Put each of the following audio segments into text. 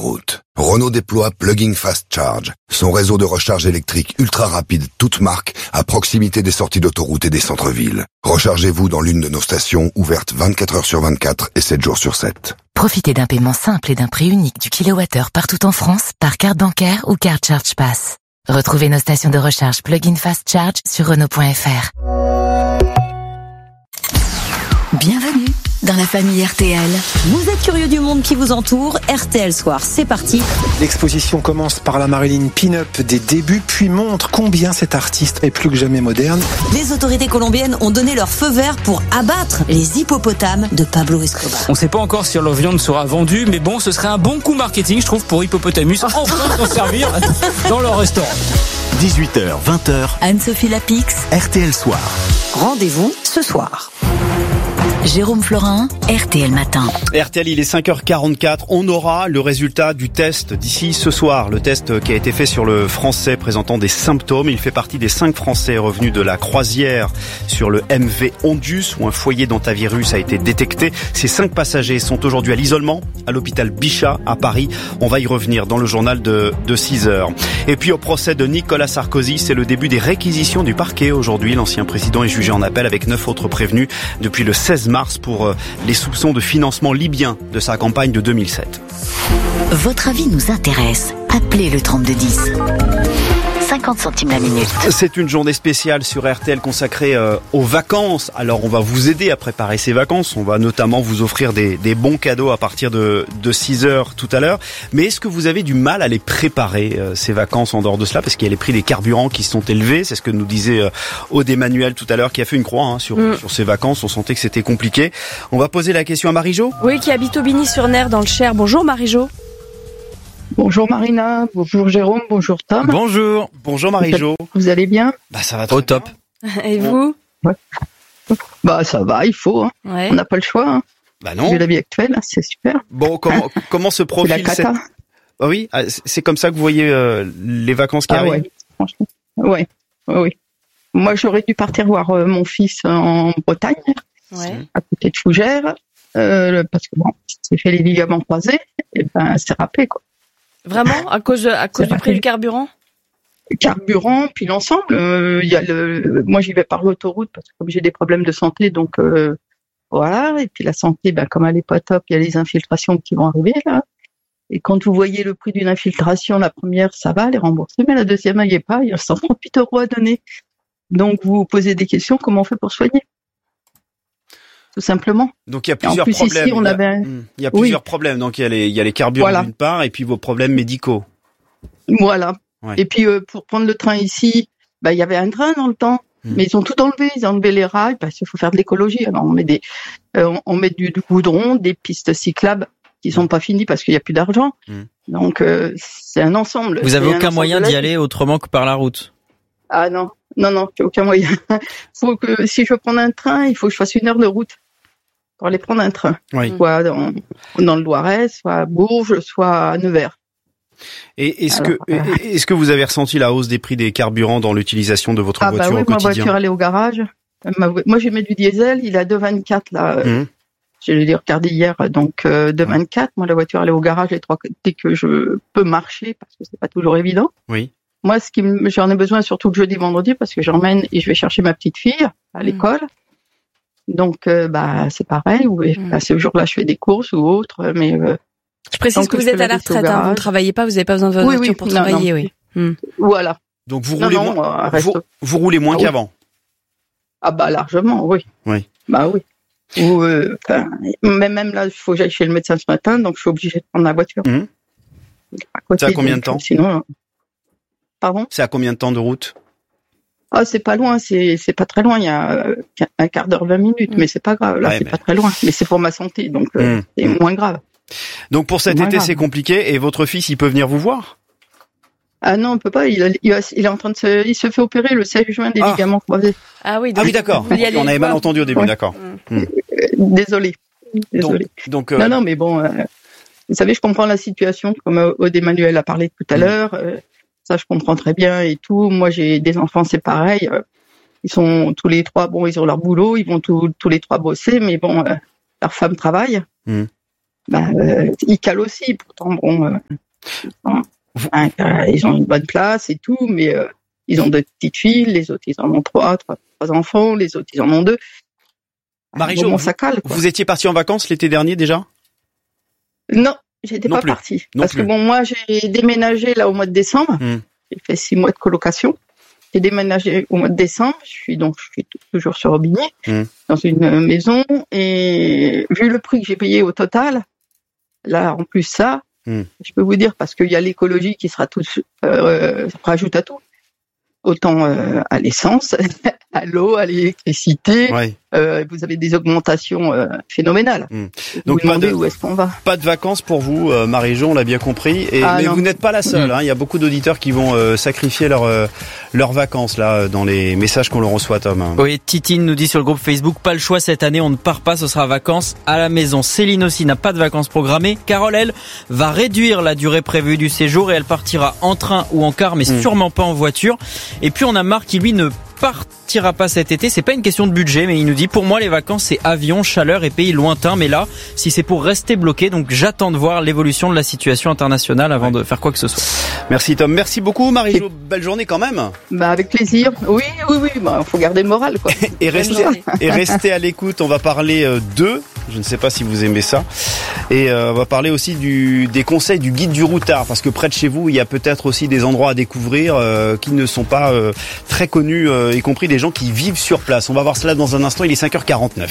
l'autoroute. Renault déploie Plug-in Fast Charge, son réseau de recharge électrique ultra rapide toute marque à proximité des sorties d'autoroute et des centres-villes. Rechargez-vous dans l'une de nos stations ouvertes 24 heures sur 24 et 7 jours sur 7. Profitez d'un paiement simple et d'un prix unique du kilowattheure partout en France par carte bancaire ou carte Charge Pass. Retrouvez nos stations de recharge Plug-in Fast Charge sur Renault.fr. Bienvenue dans la famille RTL. Vous êtes curieux du monde qui vous entoure, RTL Soir, c'est parti. L'exposition commence par la Marilyn Pin-Up des débuts, puis montre combien cet artiste est plus que jamais moderne. Les autorités colombiennes ont donné leur feu vert pour abattre les hippopotames de Pablo Escobar. On ne sait pas encore si leur viande sera vendue, mais bon, ce serait un bon coup marketing, je trouve, pour Hippopotamus, enfin s'en servir dans leur restaurant. 18h, 20h, Anne-Sophie Lapix, RTL Soir. Rendez-vous ce soir. Jérôme Florin, RTL Matin. RTL, il est 5h44. On aura le résultat du test d'ici ce soir. Le test qui a été fait sur le Français présentant des symptômes. Il fait partie des 5 Français revenus de la croisière sur le MV Ondius où un foyer d'hantavirus a été détecté. Ces 5 passagers sont aujourd'hui à l'isolement à l'hôpital Bichat à Paris. On va y revenir dans le journal de 6h. Et puis au procès de Nicolas Sarkozy, c'est le début des réquisitions du parquet aujourd'hui. L'ancien président est jugé en appel avec 9 autres prévenus depuis le 16 mars pour les soupçons de financement libyen de sa campagne de 2007. Votre avis nous intéresse. Appelez le 3210. 50 centimes la minute. C'est une journée spéciale sur RTL consacrée aux vacances. Alors on va vous aider à préparer ces vacances. On va notamment vous offrir des bons cadeaux à partir de 6h tout à l'heure. Mais est-ce que vous avez du mal à les préparer, ces vacances, en dehors de cela? Parce qu'il y a les prix des carburants qui sont élevés. C'est ce que nous disait Aude Emmanuel tout à l'heure, qui a fait une croix sur ces vacances. On sentait que c'était compliqué. On va poser la question à Marie-Jo. Oui, qui habite Aubigny-sur-Ner dans le Cher. Bonjour Marie-Jo. Bonjour Marina, bonjour Jérôme, bonjour Tom. Bonjour Marie-Jo. Vous allez bien? Bah ça va très top. Et vous? Ouais. Bah ça va, il faut. Hein. Ouais. On n'a pas le choix. Hein. Bah non. Vu la vie actuelle, c'est super. Bon, comment se profile la cata. Ah oui, c'est comme ça que vous voyez les vacances qui arrivent. Ouais, franchement. Ouais. Moi j'aurais dû partir voir mon fils en Bretagne, à côté de Fougères, parce que bon, s'est fait les ligaments croisés, et ben c'est râpé quoi. Vraiment? À cause du prix du carburant? Carburant, puis l'ensemble. Moi, j'y vais par l'autoroute parce que comme j'ai des problèmes de santé, donc voilà. Et puis la santé, comme elle est pas top, il y a les infiltrations qui vont arriver là. Et quand vous voyez le prix d'une infiltration, la première, ça va, elle est remboursée, mais la deuxième, elle y est pas. Il y a 138 € à donner. Donc vous vous posez des questions, comment on fait pour soigner? Tout simplement. Donc il y a plusieurs problèmes. Ici, il y a plusieurs problèmes. Donc il y a les carburants d'une part, et puis vos problèmes médicaux. Voilà. Ouais. Et puis pour prendre le train ici, il y avait un train dans le temps, mais ils ont tout enlevé. Ils ont enlevé les rails parce qu'il faut faire de l'écologie. Alors on met du goudron, des pistes cyclables qui sont pas finies parce qu'il y a plus d'argent. Donc c'est un ensemble. Vous avez aucun moyen d'y aller autrement que par la route? Ah non, j'ai aucun moyen. Faut que si je veux prendre un train, il faut que je fasse 1 heure de route pour aller prendre un train. Oui. Soit dans le Loiret, soit à Bourges, soit à Nevers. Et est-ce que vous avez ressenti la hausse des prix des carburants dans l'utilisation de votre voiture au quotidien? Ma voiture elle est au garage. Moi j'ai mis du diesel, il est à 2,24 là. Je l'ai regardé hier, donc 2,24. Moi la voiture elle est au garage dès que je peux marcher parce que c'est pas toujours évident. Oui. Moi, j'en ai besoin surtout le jeudi, vendredi, parce que j'emmène et je vais chercher ma petite fille à l'école. Donc, c'est pareil. Ce jour-là, je fais des courses ou autre, mais. Je précise que vous êtes à la retraite, vous ne travaillez pas, vous n'avez pas besoin de votre voiture pour travailler, Voilà. Donc vous roulez vous roulez moins qu'avant. Ah largement, oui. Oui. Bah oui. Mais même là, il faut que j'aille chez le médecin ce matin, donc je suis obligée de prendre la voiture. C'est à combien de temps? Sinon. Pardon? C'est à combien de temps de route? Ah, c'est pas loin, c'est pas très loin, il y a un quart d'heure, 20 minutes, mais c'est pas grave, là, pas très loin, mais c'est pour ma santé, donc c'est moins grave. Donc pour cet été, c'est compliqué, et votre fils, il peut venir vous voir? Ah non, on peut pas, il est en train de il se fait opérer le 16 juin des ligaments croisés. Ah oui, d'accord. On avait mal entendu au début, d'accord. Désolé. Donc Non, mais bon, vous savez, je comprends la situation, comme Aude Emmanuel a parlé tout à l'heure, ça, je comprends très bien et tout. Moi, j'ai des enfants, c'est pareil. Ils sont tous les 3, ils ont leur boulot, ils vont tous les 3 bosser, mais bon, leur femme travaille. ils calent aussi. Pourtant, ils ont une bonne place et tout, mais ils ont 2 petites filles, les autres, ils en ont 3 enfants, les autres, ils en ont 2. Marie-Jo, ça cale, quoi. Vous étiez partie en vacances l'été dernier déjà? Non, j'étais pas partie. Parce que moi, j'ai déménagé là au mois de décembre. J'ai fait 6 mois de colocation. J'ai déménagé au mois de décembre. Je suis toujours sur Aubigné, dans une maison. Et vu le prix que j'ai payé au total, là, en plus ça, je peux vous dire, parce qu'il y a l'écologie qui sera rajoute à tout. Autant à l'essence, à l'eau, à l'électricité. Ouais. Vous avez des augmentations phénoménales. Donc vous demandez où est-ce qu'on va. Pas de vacances pour vous, Marie-Jo, on l'a bien compris. Mais vous n'êtes pas la seule. Il y a beaucoup d'auditeurs qui vont sacrifier leurs vacances là dans les messages qu'on leur reçoit, Tom. Oui, Titine nous dit sur le groupe Facebook, pas le choix cette année, on ne part pas, ce sera vacances à la maison. Céline aussi n'a pas de vacances programmées. Carole, elle, va réduire la durée prévue du séjour et elle partira en train ou en car, mais sûrement pas en voiture. Et puis on a Marc qui lui ne partira pas cet été. C'est pas une question de budget, mais il nous dit, pour moi les vacances c'est avion, chaleur et pays lointains, mais là si c'est pour rester bloqué, donc j'attends de voir l'évolution de la situation internationale avant de faire quoi que ce soit. Merci Tom, merci beaucoup Marie-Jo, belle journée quand même. Avec plaisir. Oui, faut garder le moral, quoi. et restez à l'écoute, on va parler d'eux. Je ne sais pas si vous aimez ça. Et on va parler aussi des conseils du guide du routard, parce que près de chez vous, il y a peut-être aussi des endroits à découvrir qui ne sont pas très connus, y compris des gens qui vivent sur place. On va voir cela dans un instant, il est 5h49.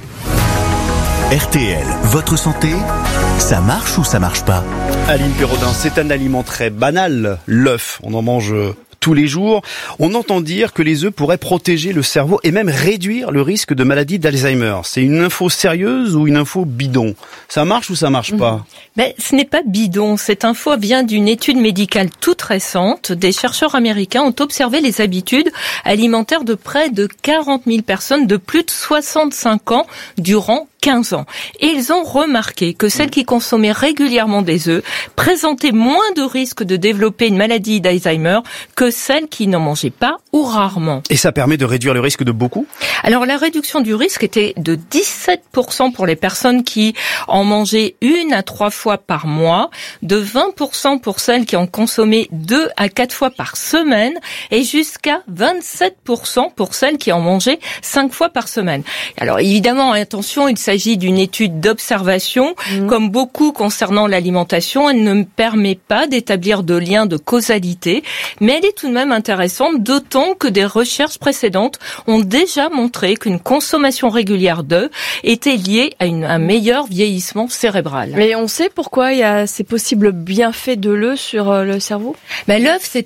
RTL, votre santé, ça marche ou ça marche pas? Aline Perrodin, c'est un aliment très banal, l'œuf. On en mange tous les jours. On entend dire que les œufs pourraient protéger le cerveau et même réduire le risque de maladie d'Alzheimer. C'est une info sérieuse ou une info bidon? Ça marche ou ça marche pas? Ce n'est pas bidon. Cette info vient d'une étude médicale toute récente. Des chercheurs américains ont observé les habitudes alimentaires de près de 40 000 personnes de plus de 65 ans durant 15 ans. Et ils ont remarqué que celles qui consommaient régulièrement des œufs présentaient moins de risques de développer une maladie d'Alzheimer que celles qui n'en mangeaient pas ou rarement. Et ça permet de réduire le risque de beaucoup? Alors la réduction du risque était de 17% pour les personnes qui en mangeaient 1 à 3 fois par mois, de 20% pour celles qui en consommaient 2 à 4 fois par semaine et jusqu'à 27% pour celles qui en mangeaient 5 fois par semaine. Alors évidemment, attention, il s'agit d'une étude d'observation. Comme beaucoup concernant l'alimentation, elle ne permet pas d'établir de lien de causalité, mais elle est tout de même intéressante, d'autant que des recherches précédentes ont déjà montré qu'une consommation régulière d'œufs était liée à un meilleur vieillissement cérébral. Mais on sait pourquoi il y a ces possibles bienfaits de l'œuf sur le cerveau? L'œuf, c'est...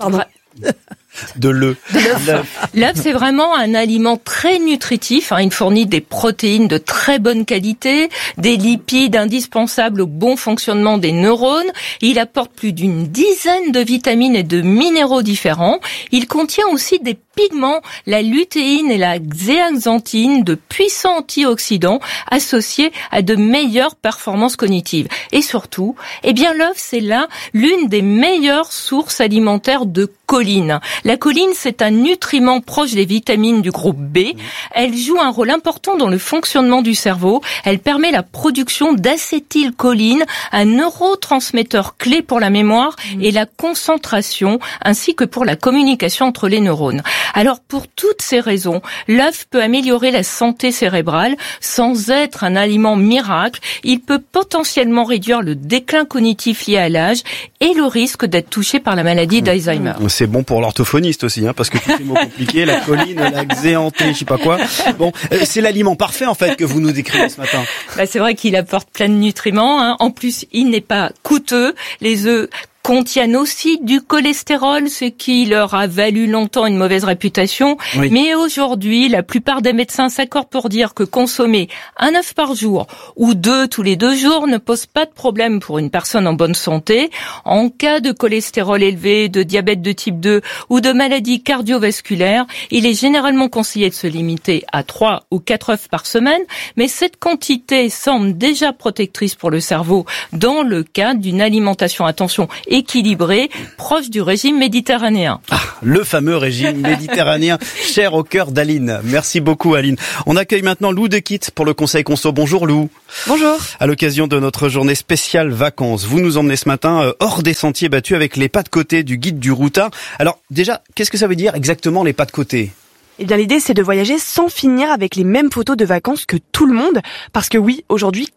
De l'œuf. L'œuf, c'est vraiment un aliment très nutritif. Il fournit des protéines de très bonne qualité, des lipides indispensables au bon fonctionnement des neurones. Il apporte plus d'une dizaine de vitamines et de minéraux différents. Il contient aussi des pigments, la lutéine et la zéaxanthine, de puissants antioxydants associés à de meilleures performances cognitives. Et surtout, l'œuf, c'est là l'une des meilleures sources alimentaires de choline. La choline, c'est un nutriment proche des vitamines du groupe B. Elle joue un rôle important dans le fonctionnement du cerveau. Elle permet la production d'acétylcholine, un neurotransmetteur clé pour la mémoire et la concentration, ainsi que pour la communication entre les neurones. Alors, pour toutes ces raisons, l'œuf peut améliorer la santé cérébrale sans être un aliment miracle. Il peut potentiellement réduire le déclin cognitif lié à l'âge et le risque d'être touché par la maladie d'Alzheimer. C'est bon pour l'orthophoniste aussi, parce que tous ces mots compliqués, la choline, la xéanthine, je sais pas quoi. Bon, c'est l'aliment parfait en fait que vous nous décrivez ce matin. C'est vrai qu'il apporte plein de nutriments. En plus, il n'est pas coûteux. Les œufs contiennent aussi du cholestérol, ce qui leur a valu longtemps une mauvaise réputation. Oui. Mais aujourd'hui, la plupart des médecins s'accordent pour dire que consommer un œuf par jour ou 2 tous les 2 jours ne pose pas de problème pour une personne en bonne santé. En cas de cholestérol élevé, de diabète de type 2 ou de maladie cardiovasculaire, il est généralement conseillé de se limiter à 3 ou 4 œufs par semaine, mais cette quantité semble déjà protectrice pour le cerveau dans le cas d'une alimentation, attention, équilibré, proche du régime méditerranéen. Ah, le fameux régime méditerranéen, cher au cœur d'Aline. Merci beaucoup Aline. On accueille maintenant Lou Dequitte pour le Conseil Conso. Bonjour Lou. Bonjour. À l'occasion de notre journée spéciale vacances, vous nous emmenez ce matin hors des sentiers battus avec les pas de côté du guide du routard. Alors déjà, qu'est-ce que ça veut dire exactement les pas de côté ? Eh bien, l'idée, c'est de voyager sans finir avec les mêmes photos de vacances que tout le monde. Parce que oui, aujourd'hui,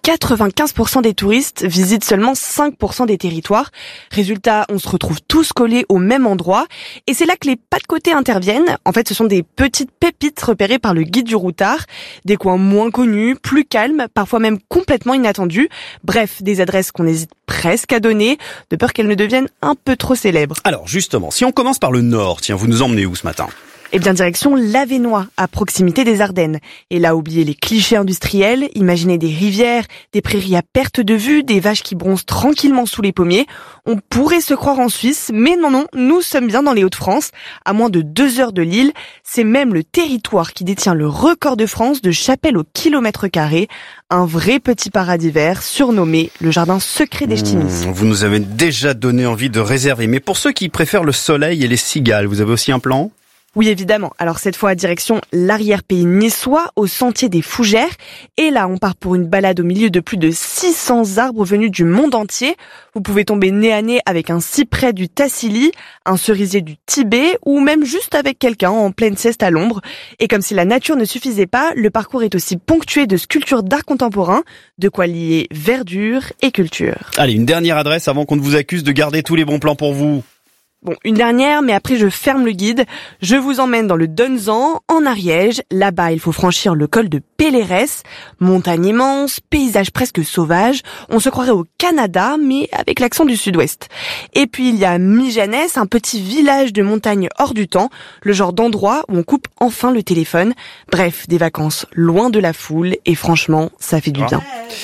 95% des touristes visitent seulement 5% des territoires. Résultat, on se retrouve tous collés au même endroit. Et c'est là que les pas de côté interviennent. En fait, ce sont des petites pépites repérées par le guide du routard. Des coins moins connus, plus calmes, parfois même complètement inattendus. Bref, des adresses qu'on hésite presque à donner, de peur qu'elles ne deviennent un peu trop célèbres. Alors, justement, si on commence par le nord, tiens, vous nous emmenez où ce matin ? Eh bien, direction l'Avesnois, à proximité des Ardennes. Et là, oubliez les clichés industriels, imaginez des rivières, des prairies à perte de vue, des vaches qui bronzent tranquillement sous les pommiers. On pourrait se croire en Suisse, mais non, nous sommes bien dans les Hauts-de-France, à moins de 2 heures de Lille. C'est même le territoire qui détient le record de France de chapelles au kilomètre carré. Un vrai petit paradis vert, surnommé le jardin secret d'Echtimis. Vous nous avez déjà donné envie de réserver. Mais pour ceux qui préfèrent le soleil et les cigales, vous avez aussi un plan ? Oui, évidemment. Alors cette fois, direction l'arrière-pays niçois, au sentier des Fougères. Et là, on part pour une balade au milieu de plus de 600 arbres venus du monde entier. Vous pouvez tomber nez à nez avec un cyprès du Tassili, un cerisier du Tibet, ou même juste avec quelqu'un en pleine sieste à l'ombre. Et comme si la nature ne suffisait pas, le parcours est aussi ponctué de sculptures d'art contemporain, de quoi lier verdure et culture. Allez, une dernière adresse avant qu'on ne vous accuse de garder tous les bons plans pour vous. Bon, une dernière, mais après je ferme le guide. Je vous emmène dans le Donzan, en Ariège. Là-bas, il faut franchir le col de Pélérès. Montagne immense, paysage presque sauvage. On se croirait au Canada, mais avec l'accent du sud-ouest. Et puis il y a Mijanès, un petit village de montagne hors du temps. Le genre d'endroit où on coupe enfin le téléphone. Bref, des vacances loin de la foule. Et franchement, ça fait du bien.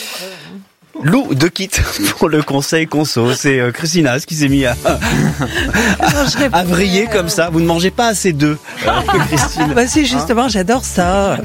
Lou Dequitte pour le Conseil Conso. C'est Christina qui s'est mis à vriller comme ça. Vous ne mangez pas assez d'œufs, Christine. Bah si, justement, j'adore ça.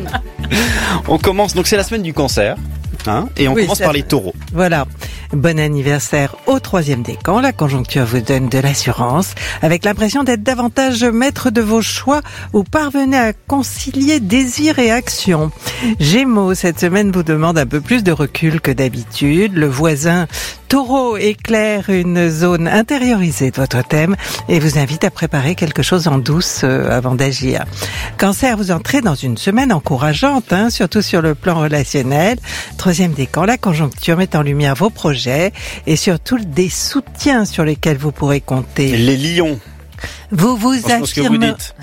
On commence, donc c'est la semaine du cancer. Et on commence par les taureaux. Voilà. Bon anniversaire au 3e décan. La conjoncture vous donne de l'assurance. Avec l'impression d'être davantage maître de vos choix, vous parvenez à concilier désir et action. Gémeaux, cette semaine vous demande un peu plus de recul que d'habitude. Le voisin Taureau éclaire une zone intériorisée de votre thème et vous invite à préparer quelque chose en douce avant d'agir. Cancer, vous entrez dans une semaine encourageante, surtout sur le plan relationnel. 3e décan, la conjoncture met en lumière vos projets et surtout des soutiens sur lesquels vous pourrez compter. Les lions. Vous affirmez. Ce que vous dites.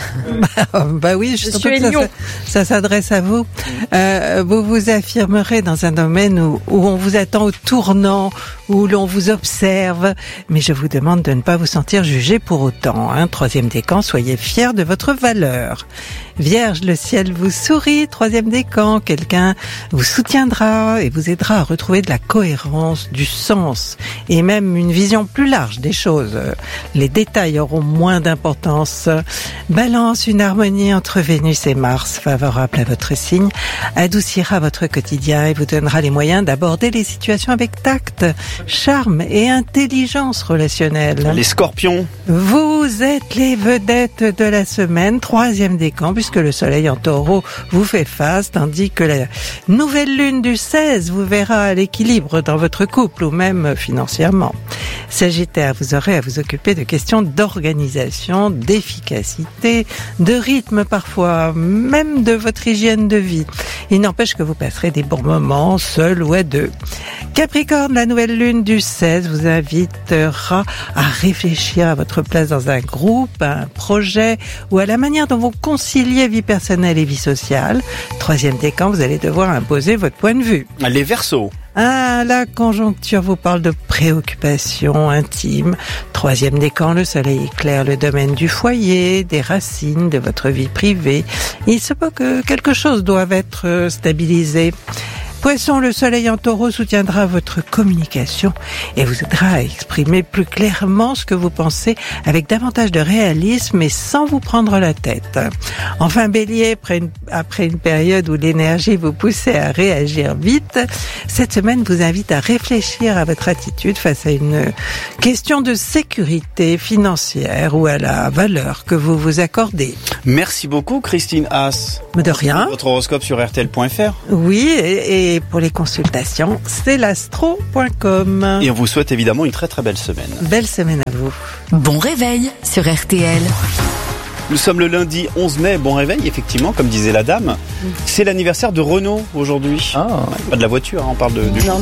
Bah oui, je suis que ça s'adresse à vous. Vous vous affirmerez dans un domaine où on vous attend au tournant, où l'on vous observe. Mais je vous demande de ne pas vous sentir jugé pour autant. 3e décan, soyez fiers de votre valeur. Vierge, le ciel vous sourit. 3e décan, quelqu'un vous soutiendra et vous aidera à retrouver de la cohérence, du sens et même une vision plus large des choses. Les détails auront moins d'importance. Balance, une harmonie entre Vénus et Mars, favorable à votre signe, adoucira votre quotidien et vous donnera les moyens d'aborder les situations avec tact, charme et intelligence relationnelle. Les scorpions. Vous êtes les vedettes de la semaine, 3e décan, puisque le soleil en taureau vous fait face, tandis que la nouvelle lune du 16 vous verra à l'équilibre dans votre couple ou même financièrement. Sagittaire, vous aurez à vous occuper de questions d'organisation, d'efficacité, de rythme parfois, même de votre hygiène de vie. Il n'empêche que vous passerez des bons moments, seul ou à deux. Capricorne, la nouvelle lune du 16 vous invitera à réfléchir à votre place dans un groupe, à un projet ou à la manière dont vous conciliez vie personnelle et vie sociale. 3e décan, vous allez devoir imposer votre point de vue. Les Verseaux. La conjoncture vous parle de préoccupations intimes. 3e décan, le soleil éclaire le domaine du foyer, des racines, de votre vie privée. Il se peut que quelque chose doive être stabilisé. Poisson, le soleil en taureau soutiendra votre communication et vous aidera à exprimer plus clairement ce que vous pensez avec davantage de réalisme et sans vous prendre la tête. Enfin, Bélier, après une période où l'énergie vous poussait à réagir vite, cette semaine vous invite à réfléchir à votre attitude face à une question de sécurité financière ou à la valeur que vous vous accordez. Merci beaucoup Christine Haas. De rien. Votre horoscope sur rtl.fr. Oui, et pour les consultations, c'est l'astro.com. Et on vous souhaite évidemment une très très belle semaine. Belle semaine à vous. Bon réveil sur RTL. Nous sommes le lundi 11 mai, bon réveil, effectivement, comme disait la dame. C'est l'anniversaire de Renault aujourd'hui. Ah. Pas de la voiture, on parle du